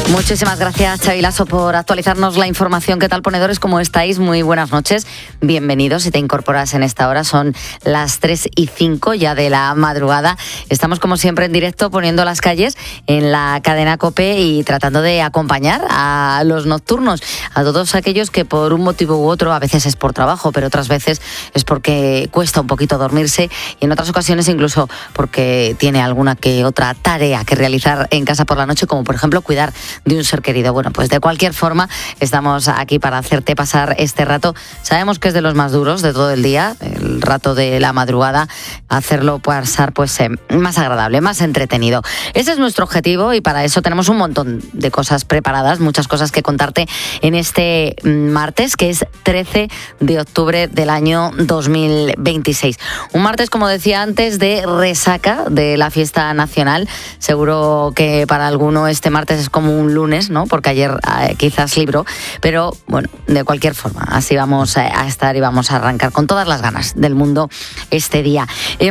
Muchísimas gracias, Xavi Lasso, por actualizarnos la información. ¿Qué tal, ponedores? ¿Cómo estáis? Muy buenas noches. Bienvenidos. Si te incorporas en esta hora, son las 3:05 ya de la madrugada. Estamos, como siempre, en directo poniendo las calles en la cadena COPE y tratando de acompañar a los nocturnos, a todos aquellos que por un motivo u otro, a veces es por trabajo, pero otras veces es porque cuesta un poquito dormirse y en otras ocasiones incluso porque tiene alguna que otra tarea que realizar en casa por la noche, como por ejemplo cuidar de un ser querido. Bueno, pues de cualquier forma estamos aquí para hacerte pasar este rato. Sabemos que es de los más duros de todo el día, el rato de la madrugada, hacerlo pasar pues más agradable, más entretenido. Ese es nuestro objetivo y para eso tenemos un montón de cosas preparadas, muchas cosas que contarte en este martes, que es 13 de octubre del año 2026. Un martes, como decía antes, de resaca de la fiesta nacional. Seguro que para alguno este martes es como un lunes, ¿no? Porque ayer quizás libró, pero bueno, de cualquier forma, así vamos a estar y vamos a arrancar con todas las ganas del mundo este día.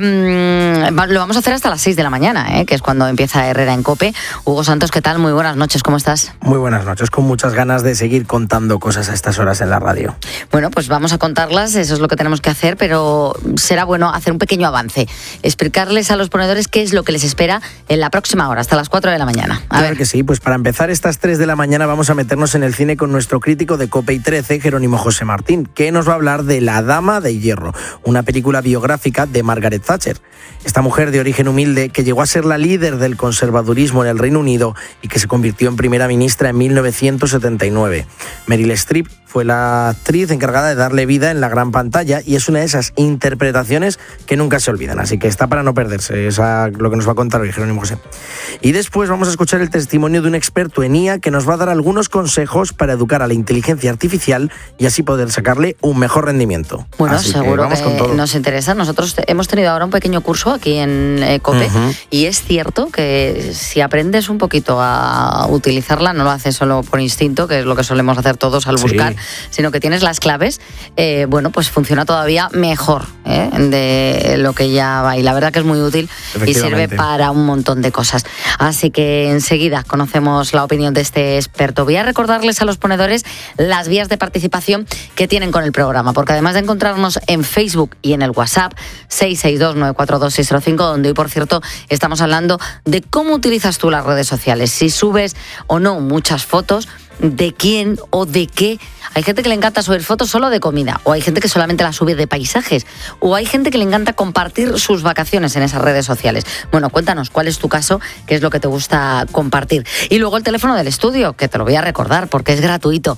Lo vamos a hacer hasta las 6 de la mañana, que es cuando empieza Herrera en COPE. Hugo Santos, ¿qué tal? Muy buenas noches, ¿cómo estás? Muy buenas noches, con muchas ganas de seguir contando cosas a estas horas en la radio. Bueno, pues vamos a contarlas, eso es lo que tenemos que hacer, pero será bueno hacer un pequeño avance, explicarles a los ponedores qué es lo que les espera en la próxima hora, hasta las 4 de la mañana. Claro que sí, pues para empezar estas 3 de la mañana vamos a meternos en el cine con nuestro crítico de COPE y 13, Jerónimo José Martín, que nos va a hablar de La Dama de Hierro, una película biográfica de Margaret Thatcher. Esta mujer de origen humilde que llegó a ser la líder del conservadurismo en el Reino Unido y que se convirtió en primera ministra en 1979. Meryl Streep fue la actriz encargada de darle vida en la gran pantalla y es una de esas interpretaciones que nunca se olvidan, así que está para no perderse, es lo que nos va a contar hoy Jerónimo José. Y después vamos a escuchar el testimonio de un experto en IA que nos va a dar algunos consejos para educar a la inteligencia artificial y así poder sacarle un mejor rendimiento. Bueno, así seguro que nos interesa. Nosotros hemos tenido ahora un pequeño curso aquí en COPE y es cierto que si aprendes un poquito a utilizarla, no lo haces solo por instinto, que es lo que solemos hacer todos al buscar, sino que tienes las claves, bueno, pues funciona todavía mejor de lo que ya va. Y la verdad que es muy útil y sirve para un montón de cosas. Así que enseguida conocemos la opinión de este experto. Voy a recordarles a los ponedores las vías de participación que tienen con el programa, porque además de encontrarnos en Facebook y en el WhatsApp 662-942-605, donde hoy, por cierto, estamos hablando de cómo utilizas tú las redes sociales, si subes o no muchas fotos, de quién o de qué. Hay gente que le encanta subir fotos solo de comida, o hay gente que solamente las sube de paisajes, o hay gente que le encanta compartir sus vacaciones en esas redes sociales. Bueno, cuéntanos cuál es tu caso, qué es lo que te gusta compartir. Y luego el teléfono del estudio, que te lo voy a recordar porque es gratuito,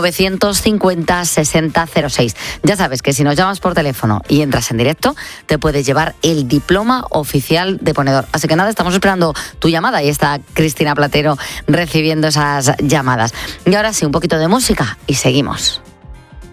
950-6006. Ya sabes que si nos llamas por teléfono y entras en directo, te puedes llevar el diploma oficial de ponedor. Así que nada, estamos esperando tu llamada y está Cristina Platero recibiendo esas llamadas. Y ahora sí, un poquito de música y seguimos.